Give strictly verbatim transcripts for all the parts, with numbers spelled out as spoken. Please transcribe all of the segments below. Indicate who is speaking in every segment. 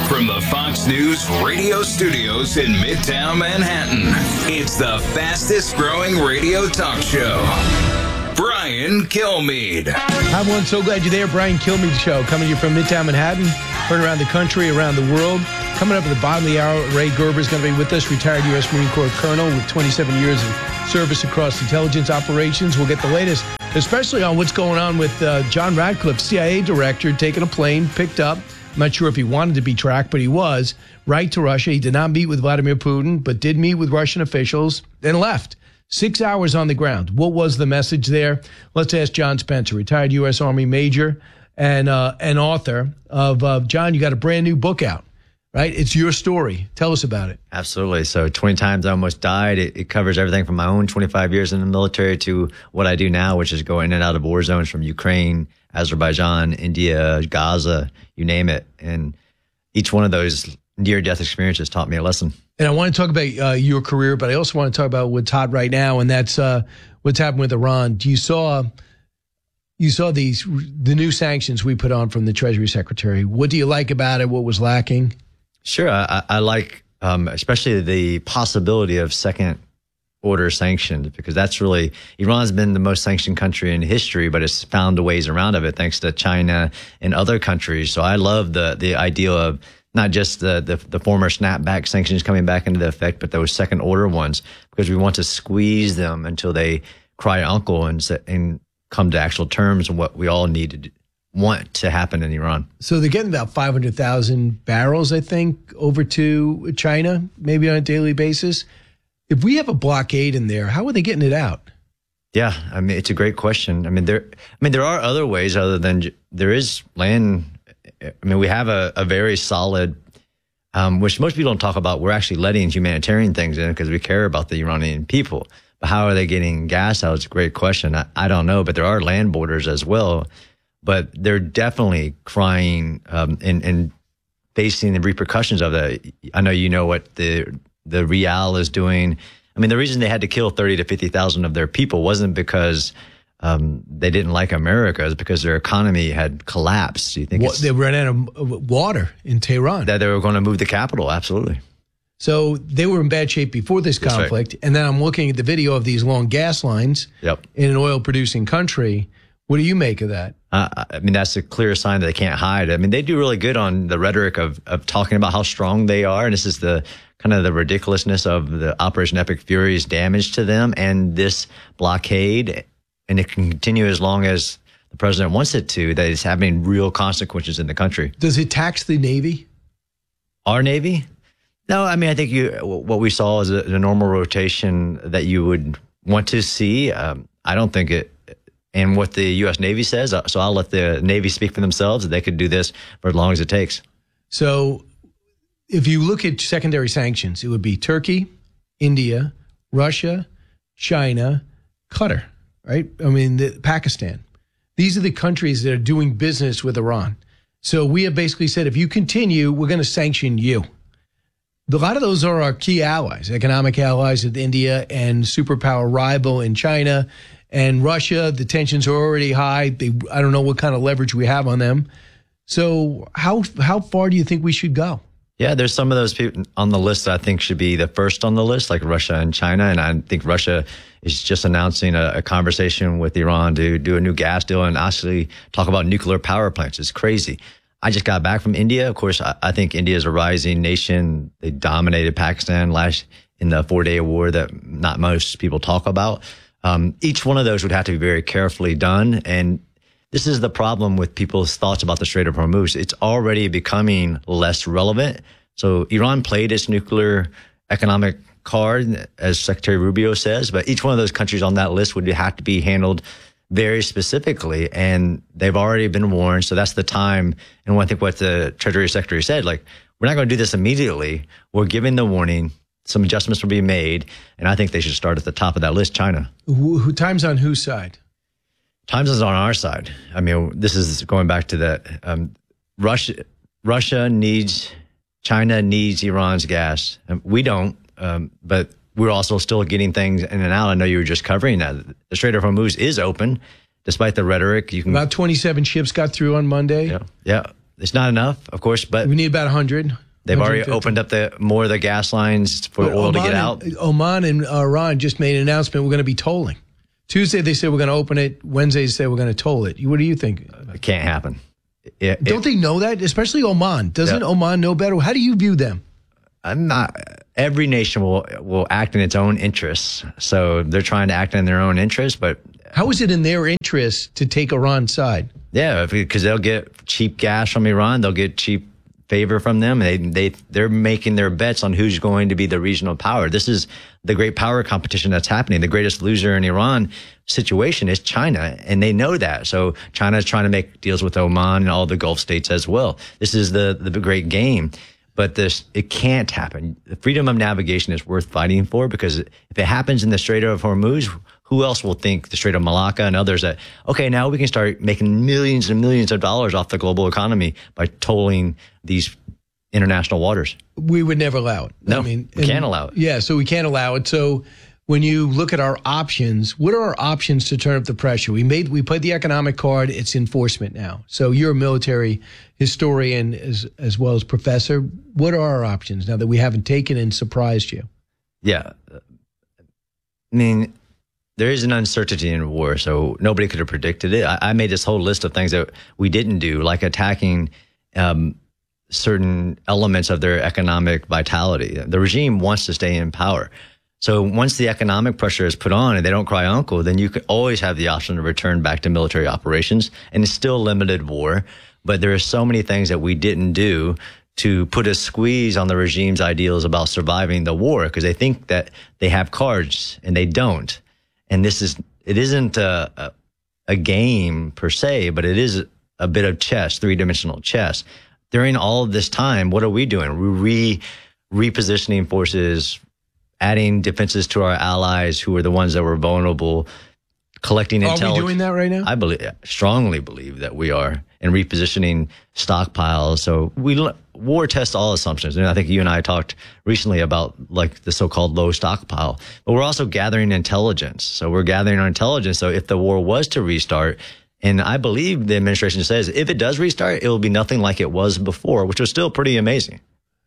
Speaker 1: From the Fox News radio studios in Midtown Manhattan, it's the fastest growing radio talk show. Brian Kilmeade.
Speaker 2: Hi, everyone. So glad you're there. Brian Kilmeade Show, coming to you from Midtown Manhattan, heard around the country, around the world. Coming up at the bottom of the hour, Ray Gerber is going to be with us, retired U S Marine Corps colonel with twenty-seven years of service across intelligence operations. We'll get the latest, especially on what's going on with uh, John Ratcliffe, C I A director, taking a plane, picked up. I'm not sure if he wanted to be tracked, but he was, right to Russia. He did not meet with Vladimir Putin, but did meet with Russian officials, then left. Six hours on the ground. What was the message there? Let's ask John Spencer, retired U S Army major and uh, an author of, uh, John, you got a brand new book out, right? It's your story. Tell us about it.
Speaker 3: Absolutely. So twenty times I almost died. It, it covers everything from my own twenty-five years in the military to what I do now, which is go in and out of war zones from Ukraine, Azerbaijan, India, Gaza, you name it. And each one of those near-death experiences taught me a lesson.
Speaker 2: And I want to talk about uh, your career, but I also want to talk about what's hot right now, and that's uh, what's happened with Iran. You saw, you saw these the new sanctions we put on from the Treasury Secretary. What do you like about it? What was lacking?
Speaker 3: Sure, I, I like um, especially the possibility of second-order sanctions, because that's really Iran's been the most sanctioned country in history, but it's found ways around of it thanks to China and other countries. So I love the the idea of not just the, the the former snapback sanctions coming back into the effect, but those second order ones, because we want to squeeze them until they cry uncle and and come to actual terms and what we all need to do, want to happen in Iran.
Speaker 2: So they're getting about five hundred thousand barrels, I think, over to China, maybe on a daily basis. If we have a blockade in there, how are they getting it out?
Speaker 3: Yeah, I mean, it's a great question. I mean, there, I mean, there are other ways other than there is land. I mean, we have a, a very solid, um, which most people don't talk about. We're actually letting humanitarian things in because we care about the Iranian people. But how are they getting gas out? It's a great question. I, I don't know, but there are land borders as well. But they're definitely crying um, and, and facing the repercussions of that. I know you know what the the Rial is doing. I mean, the reason they had to kill thirty to fifty thousand of their people wasn't because Um, they didn't like America, is because their economy had collapsed. Do you think
Speaker 2: what, they ran out of water in Tehran?
Speaker 3: That they were going to move the capital? Absolutely.
Speaker 2: So they were in bad shape before this
Speaker 3: That's
Speaker 2: conflict.
Speaker 3: Right.
Speaker 2: And then I'm looking at the video of these long gas lines
Speaker 3: yep.
Speaker 2: in an oil-producing country. What do you make of that?
Speaker 3: Uh, I mean, that's a clear sign that they can't hide. I mean, they do really good on the rhetoric of of talking about how strong they are, and this is the kind of the ridiculousness of the Operation Epic Fury's damage to them and this blockade. And it can continue as long as the president wants it to, that it's having real consequences in the country.
Speaker 2: Does it tax the Navy?
Speaker 3: Our Navy? No, I mean, I think you what we saw is a, a normal rotation that you would want to see. Um, I don't think it, and what the U S Navy says, so I'll let the Navy speak for themselves, that they could do this for as long as it takes.
Speaker 2: So if you look at secondary sanctions, it would be Turkey, India, Russia, China, Qatar. Right? I mean, the, Pakistan. These are the countries that are doing business with Iran. So we have basically said, if you continue, we're going to sanction you. A lot of those are our key allies, economic allies with India and superpower rival in China and Russia. The tensions are already high. They, I don't know what kind of leverage we have on them. So how how far do you think we should go?
Speaker 3: Yeah, there's some of those people on the list that I think should be the first on the list, like Russia and China. And I think Russia is just announcing a, a conversation with Iran to do a new gas deal and actually talk about nuclear power plants. It's crazy. I just got back from India. Of course, I, I think India is a rising nation. They dominated Pakistan last in the four-day war that not most people talk about. Um, each one of those would have to be very carefully done. And this is the problem with people's thoughts about the Strait of Hormuz. It's already becoming less relevant. So Iran played its nuclear economic card, as Secretary Rubio says, but each one of those countries on that list would have to be handled very specifically, and they've already been warned. So that's the time. And I think what the Treasury Secretary said, like, we're not going to do this immediately. We're giving the warning. Some adjustments will be made, and I think they should start at the top of that list, China.
Speaker 2: Who, who time's on whose side?
Speaker 3: Times is on our side. I mean, this is going back to that. Um, Russia, Russia needs, China needs Iran's gas. We don't, um, but we're also still getting things in and out. I know you were just covering that. The Strait of Hormuz is open, despite the rhetoric. You can
Speaker 2: about twenty-seven ships got through on Monday.
Speaker 3: Yeah, yeah. it's not enough, of course, but
Speaker 2: we need about one hundred.
Speaker 3: They've already opened up the more of the gas lines for but oil Oman to get out.
Speaker 2: And, Oman and Iran just made an announcement we're going to be tolling. Tuesday they said we're going to open it. Wednesday they said we're going to toll it. What do you think?
Speaker 3: It can't happen. It,
Speaker 2: Don't
Speaker 3: it,
Speaker 2: they know that? Especially Oman. Doesn't yeah. Oman know better? How do you view them?
Speaker 3: I'm not. Every nation will will act in its own interests. So they're trying to act in their own interests. But
Speaker 2: how is it in their interest to take Iran's side?
Speaker 3: Yeah, because they'll get cheap gas from Iran. They'll get cheap favor from them. They they they're making their bets on who's going to be the regional power. This is the great power competition that's happening. The greatest loser in Iran situation is China, and they know that. So China is trying to make deals with Oman and all the Gulf states as well. This is the the great game. But this, it can't happen. The freedom of navigation is worth fighting for, because if it happens in the Strait of Hormuz, who else will think the Strait of Malacca and others that, okay, now we can start making millions and millions of dollars off the global economy by tolling these international waters?
Speaker 2: We would never allow it.
Speaker 3: No,
Speaker 2: I mean,
Speaker 3: we can't allow it.
Speaker 2: Yeah, so we can't allow it. So when you look at our options, what are our options to turn up the pressure? We made, we played the economic card. It's enforcement now. So you're a military historian as as well as professor. What are our options now that we haven't taken and surprised you?
Speaker 3: Yeah, I mean, there is an uncertainty in war, so nobody could have predicted it. I, I made this whole list of things that we didn't do, like attacking um, certain elements of their economic vitality. The regime wants to stay in power. So once the economic pressure is put on and they don't cry uncle, then you could always have the option to return back to military operations, and it's still limited war. But there are so many things that we didn't do to put a squeeze on the regime's ideals about surviving the war, because they think that they have cards and they don't. And this is, it isn't a, a, a game per se, but it is a bit of chess, three-dimensional chess. During all of this time, what are we doing? We're re, repositioning forces, adding defenses to our allies who are the ones that were vulnerable, collecting intelligence.
Speaker 2: Are we doing that right now?
Speaker 3: I believe, strongly believe that we are, and repositioning stockpiles. So we war tests all assumptions. And I think you and I talked recently about like the so-called low stockpile, but we're also gathering intelligence. So we're gathering our intelligence. So if the war was to restart, and I believe the administration says if it does restart, it will be nothing like it was before, which was still pretty amazing.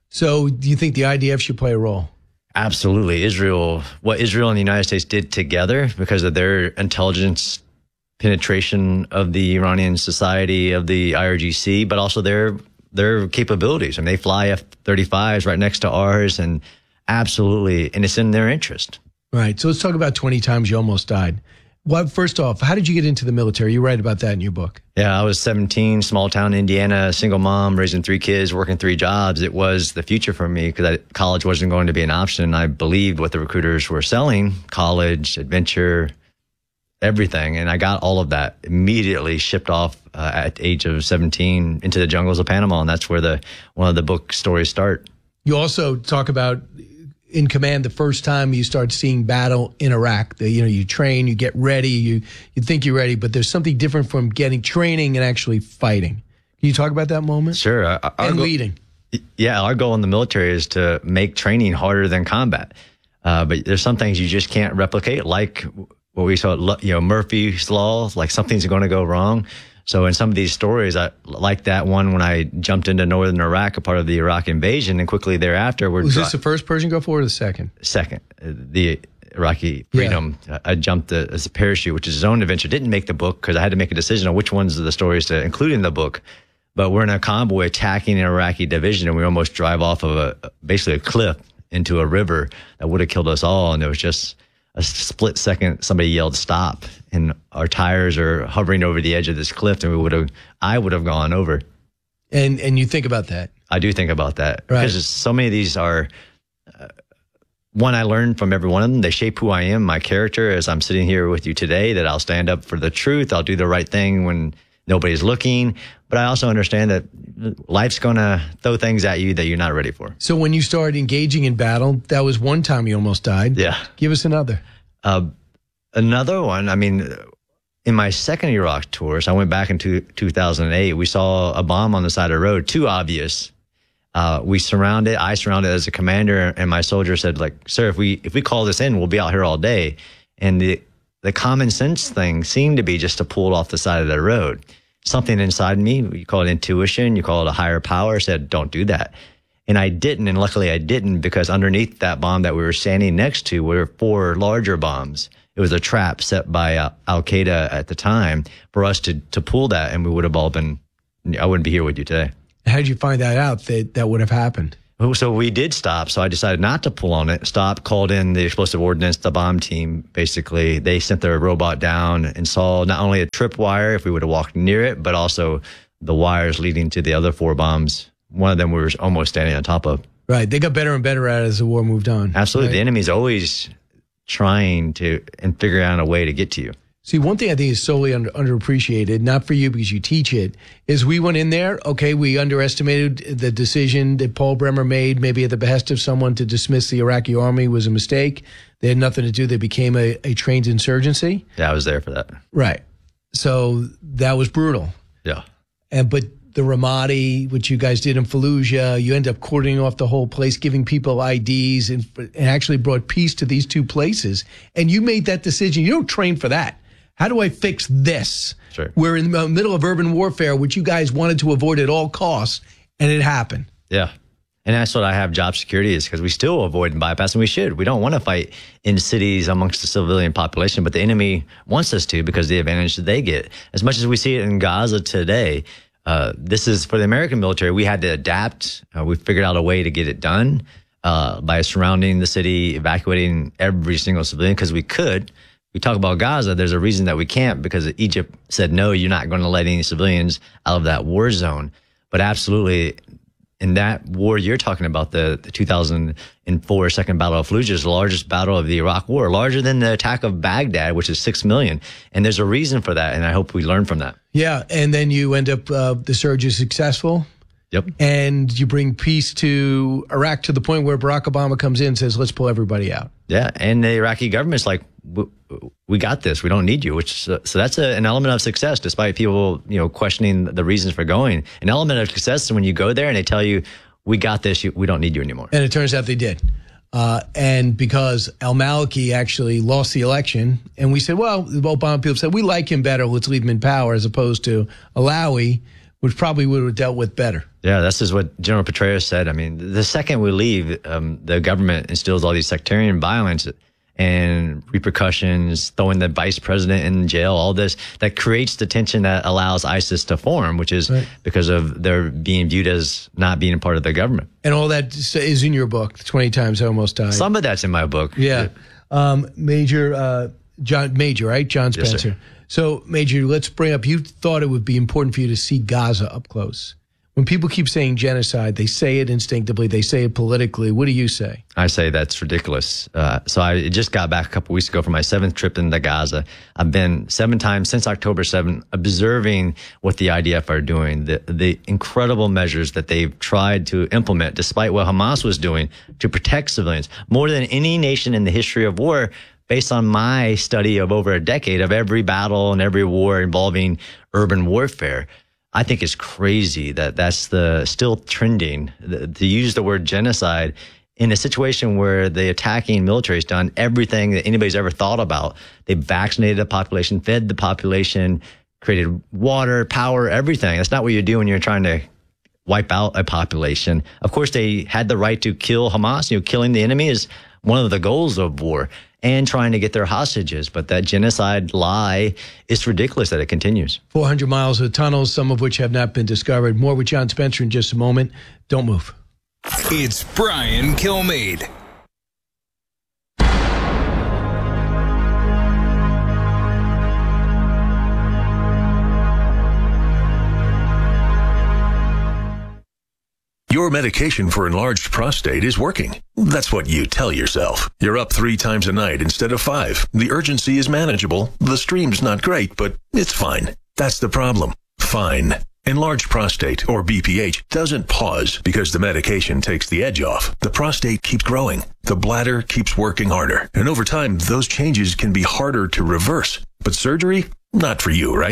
Speaker 2: So do you think the I D F should play a role?
Speaker 3: Absolutely. Israel, what Israel and the United States did together because of their intelligence penetration of the Iranian society, of the I R G C, but also their their capabilities. I mean, they fly F thirty-fives right next to ours, and absolutely, and it's in their interest.
Speaker 2: Right. So let's talk about twenty times you almost died. Well, first off, how did you get into the military? You write about that in your book.
Speaker 3: Yeah, I was seventeen, small town Indiana, single mom, raising three kids, working three jobs. It was the future for me because college wasn't going to be an option. I believed what the recruiters were selling, college, adventure, everything. And I got all of that immediately shipped off uh, at the age of seventeen into the jungles of Panama. And that's where the one of the book stories start.
Speaker 2: You also talk about in command the first time you start seeing battle in Iraq. The, you know, you train, you get ready, you you think you're ready, but there's something different from getting training and actually fighting. Can you talk about that moment?
Speaker 3: Sure. Our,
Speaker 2: and
Speaker 3: goal,
Speaker 2: leading.
Speaker 3: Yeah, our goal in the military is to make training harder than combat. Uh, but there's some things you just can't replicate, like what we saw, you know, Murphy's Law, like something's going to go wrong. So in some of these stories, I like that one when I jumped into northern Iraq, a part of the Iraq invasion, and quickly thereafter, we're
Speaker 2: was this the first Persian Gulf War or the second?
Speaker 3: Second, the Iraqi Freedom. Yeah. I jumped as a parachute, which is his own adventure. Didn't make the book because I had to make a decision on which ones of the stories to include in the book. But we're in a convoy attacking an Iraqi division, and we almost drive off of a basically a cliff into a river that would have killed us all. And it was just a split second, somebody yelled stop, and our tires are hovering over the edge of this cliff, and we would have, I would have gone over.
Speaker 2: And and you think about that? I
Speaker 3: do think about that.
Speaker 2: Right.
Speaker 3: Because so many of these are, uh, one, I learned from every one of them. They shape who I am, my character, as I'm sitting here with you today, that I'll stand up for the truth. I'll do the right thing when nobody's looking. But I also understand that life's going to throw things at you that you're not ready for.
Speaker 2: So when you started engaging in battle, that was one time you almost died.
Speaker 3: Yeah.
Speaker 2: Give us another.
Speaker 3: Uh, another one, I mean, in my second Iraq tour, so I went back in two, two thousand eight, we saw a bomb on the side of the road, too obvious. Uh, we surrounded, I surrounded as a commander, and my soldier said, like, sir, if we if we call this in, we'll be out here all day. And the, the common sense thing seemed to be just to pull it off the side of the road. something inside me, you call it intuition, you call it a higher power, said, don't do that. And I didn't, and luckily I didn't, because underneath that bomb that we were standing next to were four larger bombs. It was a trap set by uh, Al-Qaeda at the time for us to to pull that, and we would have all been, I wouldn't be here with you today.
Speaker 2: How did you find that out, that that would have happened?
Speaker 3: So we did stop, so I decided not to pull on it. Stop, called in the explosive ordnance, the bomb team, basically. They sent their robot down and saw not only a tripwire, if we would have walked near it, but also the wires leading to the other four bombs. One of them we were almost standing on top of.
Speaker 2: Right. They got better and better at it as the war moved on.
Speaker 3: Absolutely.
Speaker 2: Right?
Speaker 3: The enemy's always trying to and figure out a way to get to you.
Speaker 2: See, one thing I think is solely under, underappreciated, not for you because you teach it, is we went in there, okay, we underestimated the decision that Paul Bremer made, maybe at the behest of someone, to dismiss the Iraqi army was a mistake. They had nothing to do. They became a, a trained insurgency.
Speaker 3: Yeah, I was there for that.
Speaker 2: Right. So that was brutal.
Speaker 3: Yeah.
Speaker 2: And but the Ramadi, which you guys did in Fallujah, you end up cordoning off the whole place, giving people I Ds, and, and actually brought peace to these two places. And you made that decision. You don't train for that. How do I fix this?
Speaker 3: Sure.
Speaker 2: We're in the middle of urban warfare, which you guys wanted to avoid at all costs, and it happened.
Speaker 3: Yeah. And that's what I have job security is, because we still avoid and bypass, and we should. We don't want to fight in cities amongst the civilian population, but the enemy wants us to because of the advantage that they get. As much as we see it in Gaza today, uh, this is for the American military. We had to adapt. Uh, we figured out a way to get it done uh, by surrounding the city, evacuating every single civilian, because we could. We talk about Gaza, there's a reason that we can't, because Egypt said, no, you're not going to let any civilians out of that war zone. But absolutely, in that war you're talking about, the, the two thousand four Second Battle of Fallujah is the largest battle of the Iraq War, larger than the attack of Baghdad, which is six million. And there's a reason for that, and I hope we learn from that.
Speaker 2: Yeah, and then you end up, uh, the surge is successful.
Speaker 3: Yep.
Speaker 2: And you bring peace to Iraq to the point where Barack Obama comes in and says, let's pull everybody out.
Speaker 3: Yeah, and the Iraqi government's like, we got this. We don't need you. Which so that's a, an element of success, despite people, you know, questioning the reasons for going. An element of success is when you go there and they tell you, we got this. You, we don't need you anymore.
Speaker 2: And it turns out they did. Uh, and because al-Maliki actually lost the election, and we said, well, the Obama people said, we like him better. Let's leave him in power, as opposed to Alawi, which probably would have dealt with better.
Speaker 3: Yeah, this is what General Petraeus said. I mean, the second we leave, um, the government instills all these sectarian violence and repercussions, throwing the vice president in jail, all this, that creates the tension that allows ISIS to form, which is right. because of their being viewed as not being a part of the government.
Speaker 2: And all that is in your book, twenty Times I Almost Died.
Speaker 3: Some of that's in my book.
Speaker 2: Yeah. Um, Major, uh, John, Major, right? John Spencer.
Speaker 3: Yes,
Speaker 2: so, Major, let's bring up, you thought it would be important for you to see Gaza up close. When people keep saying genocide, they say it instinctively, they say it politically. What do you say? I
Speaker 3: say that's ridiculous. Uh, so I just got back a couple weeks ago from my seventh trip into Gaza. I've been seven times since October seventh observing what the I D F are doing, the, the incredible measures that they've tried to implement, despite what Hamas was doing, to protect civilians. More than any nation in the history of war, based on my study of over a decade of every battle and every war involving urban warfare. I think it's crazy that that's the still trending the, to use the word genocide in a situation where the attacking military has done everything that anybody's ever thought about. They vaccinated the population, fed the population, created water, power, everything. That's not what you do when you're trying to wipe out a population. Of course, they had the right to kill Hamas. You know, killing the enemy is one of the goals of war, and trying to get their hostages. But that genocide lie, it's ridiculous that it continues.
Speaker 2: four hundred miles of tunnels, some of which have not been discovered. More with John Spencer in just a moment. Don't move.
Speaker 1: It's Brian Kilmeade.
Speaker 4: Your medication for enlarged prostate is working. That's what you tell yourself. You're up three times a night instead of five. The urgency is manageable. The stream's not great, but it's fine. That's the problem. Fine. Enlarged prostate, or B P H, doesn't pause because the medication takes the edge off. The prostate keeps growing. The bladder keeps working harder. And over time, those changes can be harder to reverse. But surgery? Not for you, right?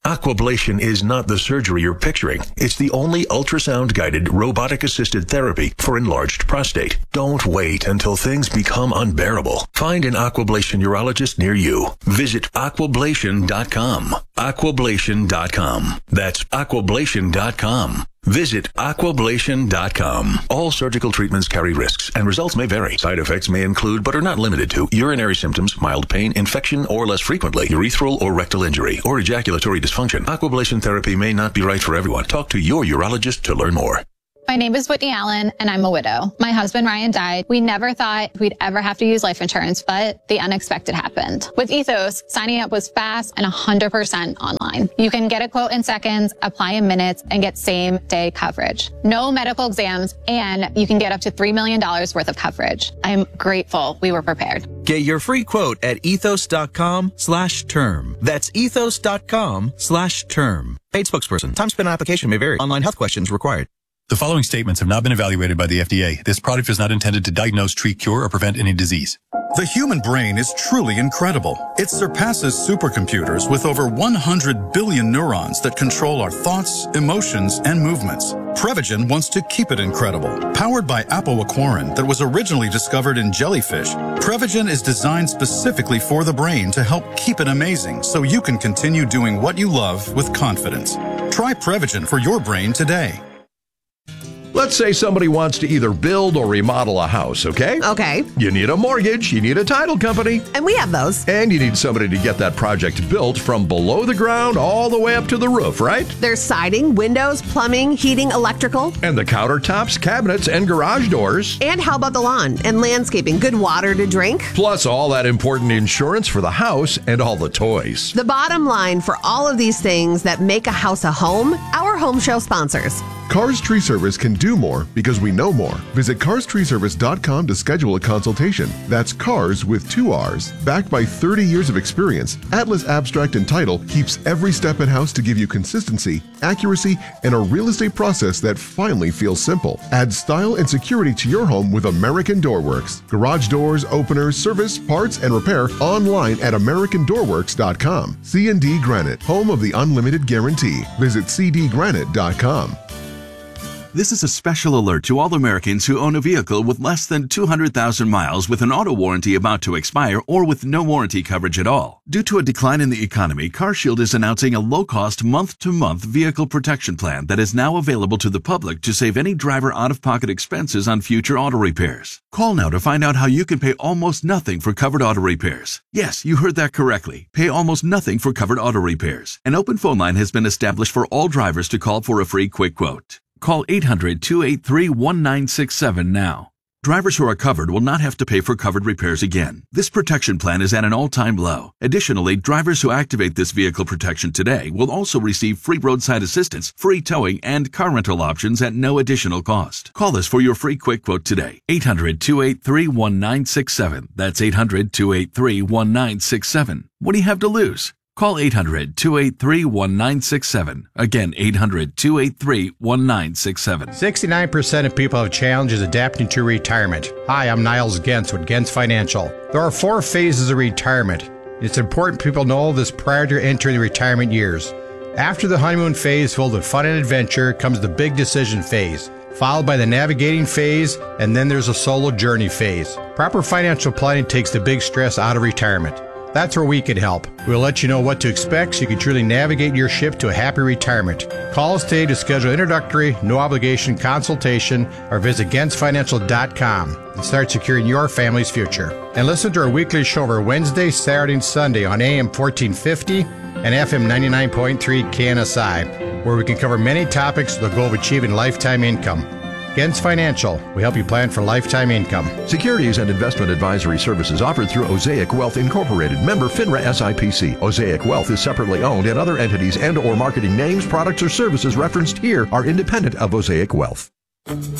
Speaker 4: Aquablation is not the surgery you're picturing. It's the only ultrasound-guided, robotic-assisted therapy for enlarged prostate. Don't wait until things become unbearable. Find an Aquablation urologist near you. Visit aquablation dot com. aquablation dot com. That's aquablation dot com. Visit aquablation dot com. All surgical treatments carry risks, and results may vary. Side effects may include, but are not limited to, urinary symptoms, mild pain, infection, or less frequently, urethral or rectal injury, or ejaculatory dysfunction. Aquablation therapy may not be right for everyone. Talk to your urologist to learn more.
Speaker 5: My name is Whitney Allen, and I'm a widow. My husband, Ryan, died. We never thought we'd ever have to use life insurance, but the unexpected happened. With Ethos, signing up was fast and one hundred percent online. You can get a quote in seconds, apply in minutes, and get same-day coverage. No medical exams, and you can get up to three million dollars worth of coverage. I'm grateful we were prepared.
Speaker 6: Get your free quote at ethos.com slash term. That's ethos.com slash term. Paid spokesperson. Time spent on application may vary. Online health questions required.
Speaker 7: The following statements have not been evaluated by the F D A. This product is not intended to diagnose, treat, cure, or prevent any disease.
Speaker 8: The human brain is truly incredible. It surpasses supercomputers with over one hundred billion neurons that control our thoughts, emotions, and movements. Prevagen wants to keep it incredible. Powered by apoaquarin that was originally discovered in jellyfish, Prevagen is designed specifically for the brain to help keep it amazing so you can continue doing what you love with confidence. Try Prevagen for your brain today.
Speaker 9: Let's say somebody wants to either build or remodel a house, okay?
Speaker 10: Okay.
Speaker 9: You need a mortgage, you need a title company.
Speaker 10: And we have those.
Speaker 9: And you need somebody to get that project built from below the ground all the way up to the roof, right?
Speaker 10: There's siding, windows, plumbing, heating, electrical.
Speaker 9: And the countertops, cabinets, and garage doors.
Speaker 10: And how about the lawn and landscaping? Good water to drink.
Speaker 9: Plus all that important insurance for the house and all the toys.
Speaker 10: The bottom line for all of these things that make a house a home, our home show sponsors.
Speaker 11: Cars Tree Service can do more because we know more. Visit cars tree service dot com to schedule a consultation. That's cars with two R's. Backed by thirty years of experience, Atlas Abstract and Title keeps every step in-house to give you consistency, accuracy, and a real estate process that finally feels simple. Add style and security to your home with American Door Works. Garage doors, openers, service, parts, and repair online at american door works dot com. C and D Granite, home of the unlimited guarantee. Visit c d granite dot com.
Speaker 12: This is a special alert to all Americans who own a vehicle with less than two hundred thousand miles with an auto warranty about to expire or with no warranty coverage at all. Due to a decline in the economy, CarShield is announcing a low-cost month-to-month vehicle protection plan that is now available to the public to save any driver out-of-pocket expenses on future auto repairs. Call now to find out how you can pay almost nothing for covered auto repairs. Yes, you heard that correctly. Pay almost nothing for covered auto repairs. An open phone line has been established for all drivers to call for a free quick quote. Call eight hundred, two eight three, one nine six seven now. Drivers who are covered will not have to pay for covered repairs again. This protection plan is at an all-time low. Additionally, drivers who activate this vehicle protection today will also receive free roadside assistance, free towing, and car rental options at no additional cost. Call us for your free quick quote today. eight hundred, two eight three, one nine six seven. That's eight hundred, two eight three, one nine six seven. What do you have to lose? Call eight hundred, two eight three, one nine six seven. Again, eight hundred, two eight three, one nine six seven.
Speaker 13: sixty-nine percent of people have challenges adapting to retirement. Hi, I'm Niles Gentz with Gentz Financial. There are four phases of retirement. It's important people know this prior to entering the retirement years. After the honeymoon phase filled with fun and adventure comes the big decision phase, followed by the navigating phase, and then there's a solo journey phase. Proper financial planning takes the big stress out of retirement. That's where we can help. We'll let you know what to expect so you can truly navigate your ship to a happy retirement. Call us today to schedule an introductory, no obligation consultation or visit gens financial dot com and start securing your family's future. And listen to our weekly show over Wednesday, Saturday, and Sunday on A M fourteen fifty and F M ninety-nine point three K N S I, where we can cover many topics with the goal of achieving lifetime income. Gens Financial, we help you plan for lifetime income.
Speaker 9: Securities and investment advisory services offered through Osaic Wealth Incorporated, member FINRA S I P C. Osaic Wealth is separately owned, and other entities and or marketing names, products, or services referenced here are independent of Osaic Wealth.